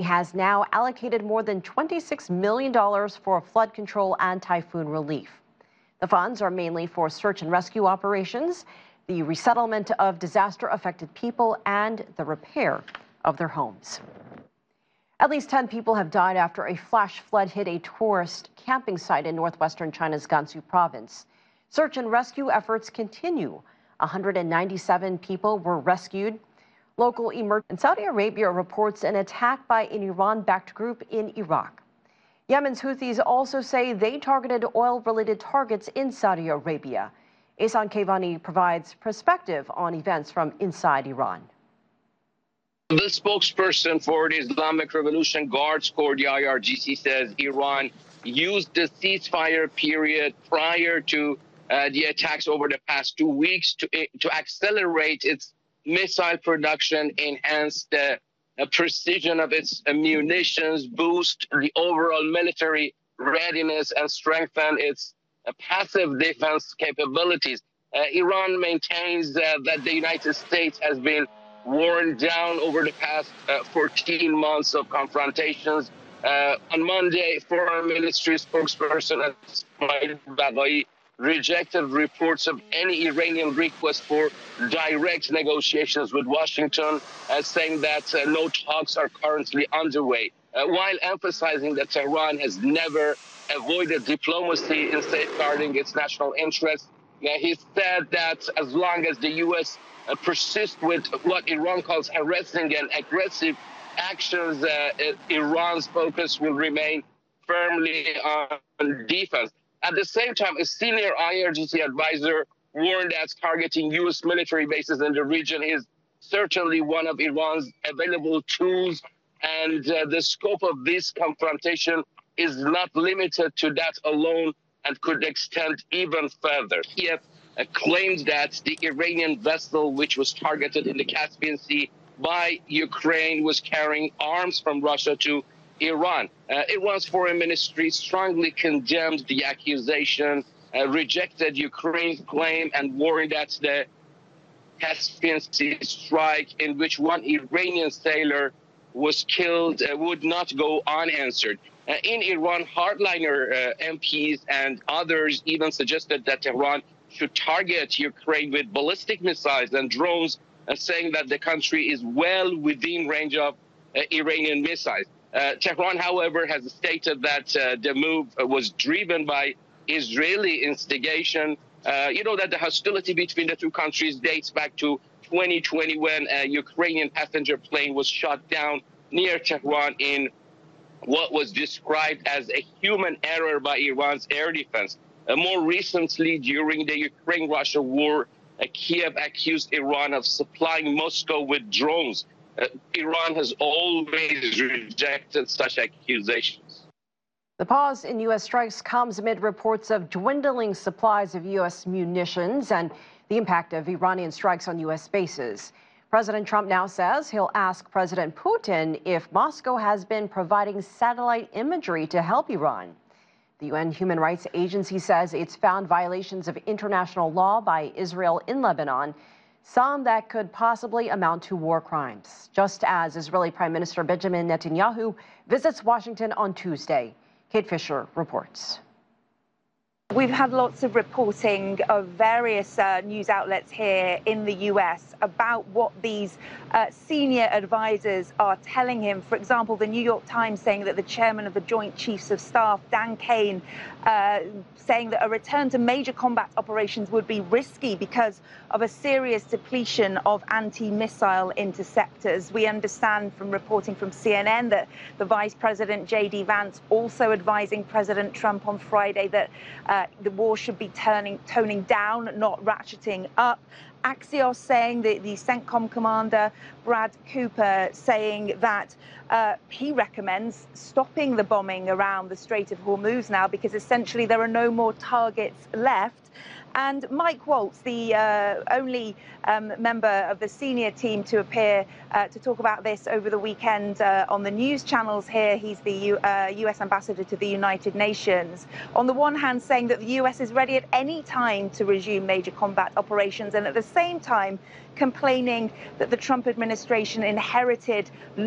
has now allocated more than $26 million for flood control and typhoon relief. The funds are mainly for search and rescue operations, the resettlement of disaster-affected people, and the repair of their homes. At least 10 people have died after a flash flood hit a tourist camping site in northwestern China's Gansu province. Search and rescue efforts continue. 197 people were rescued. Local in Saudi Arabia reports an attack by an Iran-backed group in Iraq. Yemen's Houthis also say they targeted oil-related targets in Saudi Arabia. Ehsan Kevani provides perspective on events from inside Iran. The spokesperson for the Islamic Revolution Guards Corps, the IRGC, says Iran used the ceasefire period prior to the attacks over the past 2 weeks to accelerate its missile production, enhance the precision of its munitions, boost the overall military readiness, and strengthen its passive defense capabilities. Iran maintains that the United States has been worn down over the past 14 months of confrontations. On Monday, Foreign Ministry spokesperson Ismail Baqai rejected reports of any Iranian request for direct negotiations with Washington, saying that no talks are currently underway, while emphasizing that Tehran has never avoided diplomacy in safeguarding its national interests. He said that as long as the U.S. persists with what Iran calls harassing and aggressive actions, Iran's focus will remain firmly on defense. At the same time, a senior IRGC advisor warned that targeting U.S. military bases in the region is certainly one of Iran's available tools, and the scope of this confrontation is not limited to that alone and could extend even further. Kiev claimed that the Iranian vessel, which was targeted in the Caspian Sea by Ukraine, was carrying arms from Russia to Iran. Iran's foreign ministry strongly condemned the accusation, rejected Ukraine's claim, and warned that the Caspian Sea strike in which one Iranian sailor was killed would not go unanswered. In Iran, hardliner MPs and others even suggested that Tehran should target Ukraine with ballistic missiles and drones, saying that the country is well within range of Iranian missiles. Tehran, however, has stated that the move was driven by Israeli instigation. You know that the hostility between the two countries dates back to 2020 when a Ukrainian passenger plane was shot down near Tehran in what was described as a human error by Iran's air defense. More recently, during the Ukraine-Russia war, Kiev accused Iran of supplying Moscow with drones. Iran has always rejected such accusations. The pause in U.S. strikes comes amid reports of dwindling supplies of U.S. munitions and the impact of Iranian strikes on U.S. bases. President Trump now says he'll ask President Putin if Moscow has been providing satellite imagery to help Iran. The UN Human Rights Agency says it's found violations of international law by Israel in Lebanon, some that could possibly amount to war crimes, just as Israeli Prime Minister Benjamin Netanyahu visits Washington on Tuesday. Kate Fisher reports. We've had lots of reporting of various news outlets here in the U.S. about what these senior advisors are telling him. For example, the New York Times saying that the chairman of the Joint Chiefs of Staff, Dan Kane, saying that a return to major combat operations would be risky because of a serious depletion of anti-missile interceptors. We understand from reporting from CNN that the Vice President, J.D. Vance, also advising President Trump on Friday that the war should be toning down, not ratcheting up. Axios saying that the CENTCOM commander, Brad Cooper, saying that he recommends stopping the bombing around the Strait of Hormuz now because essentially there are no more targets left. And Mike Waltz, the only member of the senior team to appear to talk about this over the weekend on the news channels here, he's the U.S. ambassador to the United Nations. On the one hand, saying that the U.S. is ready at any time to resume major combat operations, and at the same time complaining that the Trump administration inherited